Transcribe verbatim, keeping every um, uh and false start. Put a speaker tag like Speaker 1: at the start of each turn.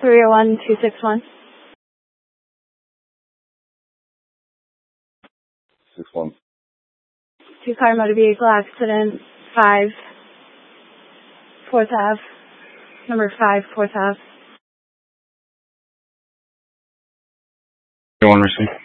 Speaker 1: three oh one two six one.
Speaker 2: six one.
Speaker 1: Two-car motor vehicle accident, five, fourth Ave, number five, fourth Ave.
Speaker 2: You want to receive?